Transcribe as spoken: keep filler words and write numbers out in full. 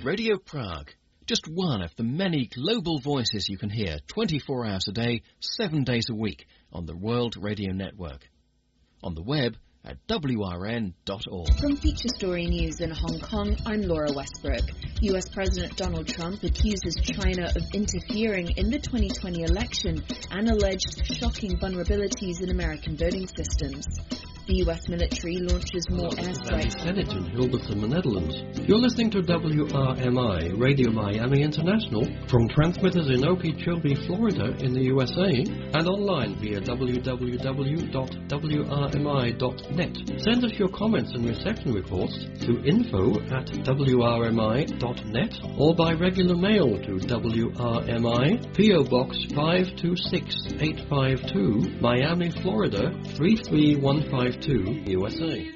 Radio Prague. Just one of the many global voices you can hear twenty-four hours a day, seven days a week on the World Radio Network. On the web at w r n dot org. From Feature Story News in Hong Kong, I'm Laura Westbrook. U S President Donald Trump accuses China of interfering in the twenty twenty election and alleged shocking vulnerabilities in American voting systems. The U S military launches more airstrikes. Senate in Hilversum, the Netherlands. You're listening to W R M I, Radio Miami International, from transmitters in Okeechobee, Florida in the U S A, and online via w w w dot w r m i dot net. Send us your comments and reception reports to info at w r m i dot net or by regular mail to W R M I, P O Box five two six eight five two, Miami, Florida three three one five two, U S A.